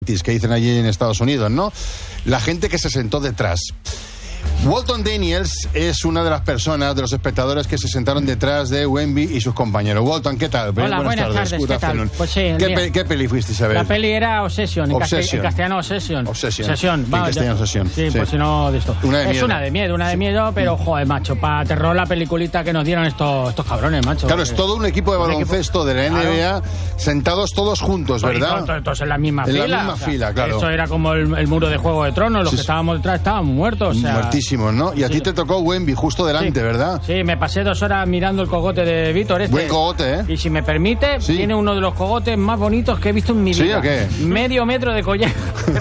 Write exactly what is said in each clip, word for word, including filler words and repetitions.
practice, que dicen allí en Estados Unidos, ¿no? La gente que se sentó detrás. Walton Daniels es una de las personas, de los espectadores que se sentaron detrás de Wemby y sus compañeros. Walton, ¿qué tal? Hola, buenas, buenas tardes, tardes ¿qué tal? Pues sí, ¿Qué, pe ¿Qué peli fuiste a ver? La peli era Obsession, Obsession. En castellano Obsession. Obsession. Obsession. En castellano Obsession. Sí, sí, pues si no de esto. Una de es miedo. una de miedo, una de miedo, pero joder, macho, para terror la peliculita que nos dieron estos, estos cabrones, macho. Claro, es todo un equipo de baloncesto de la N B A, claro, sentados todos juntos, ¿verdad? Todos, todos en la misma en fila. En la misma o sea, fila, claro. Eso era como el, el muro de Juego de Tronos, los sí, que estábamos detrás estaban muertos, o sea, muertísimos, ¿no? Y a sí, ti te tocó Wemby justo delante, sí, ¿verdad? Sí, me pasé dos horas mirando el cogote de Víctor este. Buen cogote, ¿eh? Y si me permite, sí, tiene uno de los cogotes más bonitos que he visto en mi vida. ¿Sí o qué? Medio metro de collar.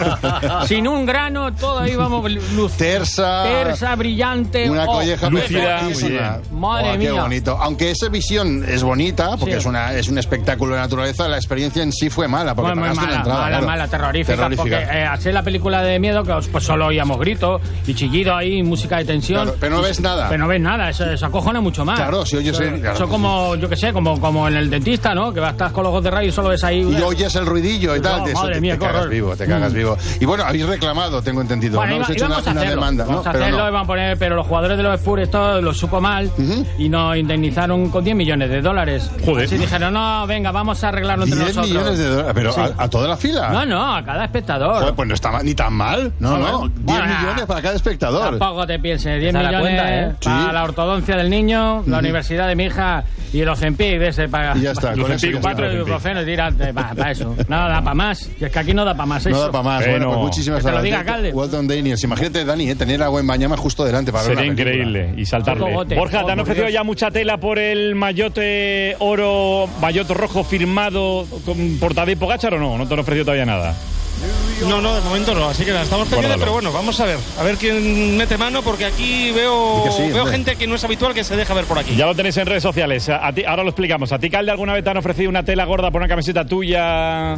Sin un grano, todo ahí vamos luz. Tersa. Tersa, brillante. Una oh, colleja perfectísima. Madre oh, mía. Qué bonito. Aunque esa visión es bonita, porque sí, es una es un espectáculo de naturaleza, la experiencia en sí fue mala, porque muy, muy pagaste mala, la entrada. Mala, claro. mala, terrorífica, terrorífica. Porque eh, hacer la película de miedo, que pues solo oíamos gritos y chillido ahí, música de tensión. Claro, pero no ves nada. Pero no ves nada, eso, eso acojona mucho más. Claro, si oyes... Eso, claro. eso como, yo qué sé, como, como en el dentista, ¿no? Que estás con los ojos de rayo y solo ves ahí... Y oyes el ruidillo y tal. No, de eso, madre te, mía, te qué cagas horror. vivo, te cagas mm. vivo. Y bueno, habéis reclamado, tengo entendido. Bueno, ¿no? iba, Habéis hecho una, a una demanda, vamos ¿no? a hacerlo, pero no. iban a poner, pero los jugadores de los Spurs esto lo supo mal uh-huh. y nos indemnizaron con diez millones de dólares. Joder. Así dijeron, no, venga, vamos a arreglarlo entre diez nosotros. millones de dólares, pero sí. a, a toda la fila. No, no, a cada espectador. Joder, pues no está mal, ni tan mal. No, no, diez bueno, millones para cada espectador. Tampoco te pienses, diez millones cuenta, ¿eh? para sí. la ortodoncia del niño, la uh-huh. universidad de mi hija y el Ozempic de ese para... Y ya está, para, con eso ya cuatro está. ibuprofeno y tírate, para pa eso. Nada da para más. Y es que aquí no da para más eso. No da para más. Bueno, bueno, pues muchísimas que te lo gracias. diga, Calde. Walton Daniels. Imagínate, Dani, ¿eh? tener a Wembanyama justo delante para Sería ver la película. increíble y saltarle. Cogote. Borja, ¿te han Oh, ofrecido Dios. ya mucha tela por el mayote oro, mayote rojo firmado con, por Tadej Pogačar o no? ¿No te han ofrecido todavía nada? No, no, de momento no, así que la estamos pendientes, pero bueno, vamos a ver, a ver quién mete mano, porque aquí veo, que sí, veo hombre. gente que no es habitual que se deja ver por aquí. Ya lo tenéis en redes sociales. A, a ti, ahora lo explicamos. ¿A ti, Calde, alguna vez te han ofrecido una tela gorda por una camiseta tuya,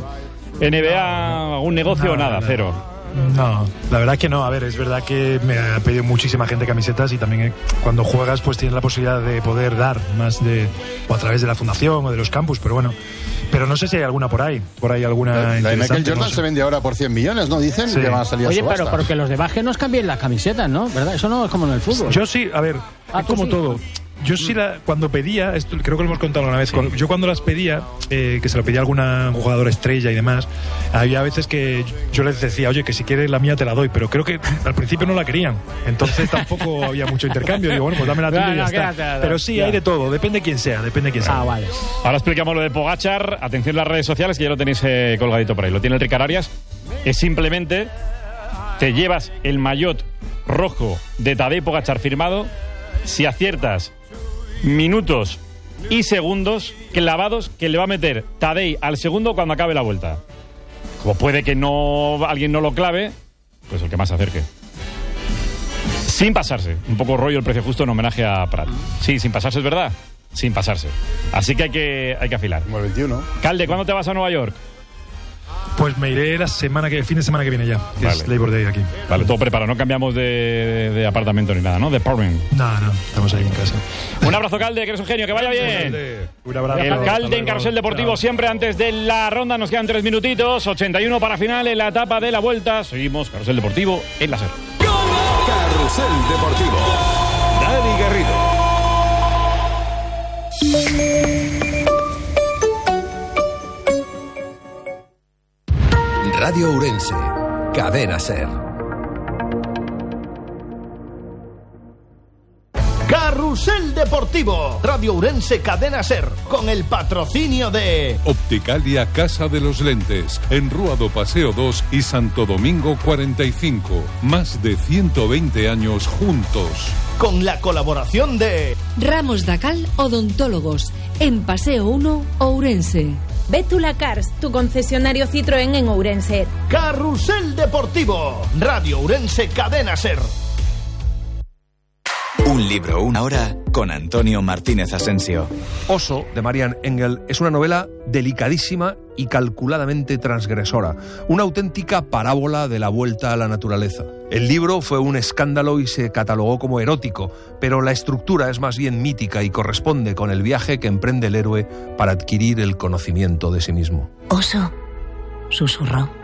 N B A, algún negocio no, o nada? No. Cero. No, la verdad es que no. A ver, es verdad que me ha pedido muchísima gente camisetas y también eh, cuando juegas pues tienes la posibilidad de poder dar más de o a través de la fundación o de los campus, pero bueno, pero no sé si hay alguna por ahí, por ahí alguna La, la de interesante, Michael Jordan no sé. se vende ahora por cien millones, ¿no? Dicen Sí. que van a salir a Oye, subasta. pero porque los de baje nos cambien las camisetas, ¿no? ¿Verdad? Eso no es como en el fútbol. Yo sí, a ver, Ah, es ¿tú como sí? todo. Yo sí, la, cuando pedía, esto creo que lo hemos contado una vez, cuando, yo cuando las pedía, eh, que se lo pedía a alguna jugadora estrella y demás, había veces que yo les decía, oye, que si quieres la mía te la doy, pero creo que al principio no la querían, entonces tampoco había mucho intercambio, digo, bueno, pues dame la tuya No, y ya no, está. quédate, Pero sí, ya. hay de todo, depende quién sea, depende quién sea. Ah, vale. Ahora explicamos lo de Pogačar. Atención a las redes sociales, que ya lo tenéis eh, colgadito por ahí. Lo tiene el Ricard Arias. Es simplemente te llevas el maillot rojo de Tadej Pogačar firmado si aciertas minutos y segundos clavados que le va a meter Tadej al segundo cuando acabe la vuelta. Como puede que no alguien no lo clave, pues el que más se acerque. Sin pasarse. Un poco rollo el precio justo en homenaje a Prat. Sí, sin pasarse, es verdad. Sin pasarse. Así que hay que, hay que afilar. Como el veintiuno. Calde, ¿cuándo te vas a Nueva York? Pues me iré la semana que, el fin de semana que viene ya, que Vale. es Labor Day aquí. Vale, todo preparado. No cambiamos de, de apartamento ni nada, ¿no? De apartment. No, no, estamos ahí en casa. Un abrazo, Calde, que eres un genio. Que vaya bien. Un abrazo. El Hasta Calde en luego. Carrusel Deportivo, Chao. siempre antes de la ronda. Nos quedan tres minutitos. ochenta y uno para final en la etapa de la vuelta. Seguimos Carrusel Deportivo en la SER. Carrusel Deportivo. Dani Garrido. Radio Ourense. Cadena SER. Carrusel Deportivo, Radio Ourense Cadena SER, con el patrocinio de Opticalia Casa de los Lentes, en Ruado Paseo dos y Santo Domingo cuarenta y cinco. Más de ciento veinte años juntos. con la colaboración de Ramos Dacal Odontólogos, en Paseo uno, Ourense. Bétula Cars, tu concesionario Citroën en Ourense. Carrusel Deportivo, Radio Ourense Cadena SER. Un libro, una hora, con Antonio Martínez Asensio. Oso, de Marian Engel, es una novela delicadísima y calculadamente transgresora. Una auténtica parábola de la vuelta a la naturaleza. El libro fue un escándalo y se catalogó como erótico, pero la estructura es más bien mítica y corresponde con el viaje que emprende el héroe para adquirir el conocimiento de sí mismo. Oso, susurró.